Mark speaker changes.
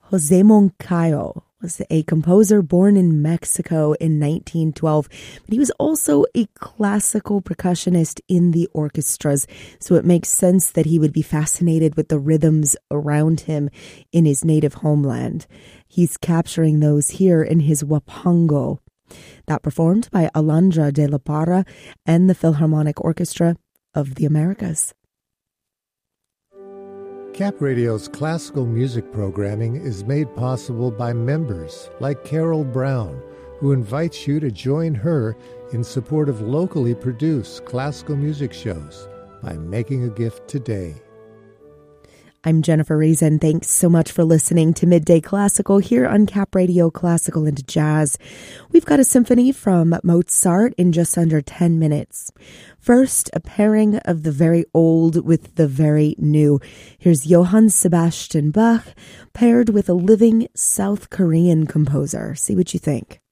Speaker 1: Jose Moncayo was a composer born in Mexico in 1912, but he was also a classical percussionist in the orchestras, so it makes sense that he would be fascinated with the rhythms around him in his native homeland. He's capturing those here in his Huapango, that performed by Alondra de la Parra and the Philharmonic Orchestra of the Americas.
Speaker 2: Cap Radio's classical music programming is made possible by members like Carol Brown, who invites you to join her in support of locally produced classical music shows by making a gift today.
Speaker 1: I'm Jennifer Reason. Thanks so much for listening to Midday Classical here on Cap Radio Classical and Jazz. We've got a symphony from Mozart in just under 10 minutes. First, a pairing of the very old with the very new. Here's Johann Sebastian Bach paired with a living South Korean composer. See what you think.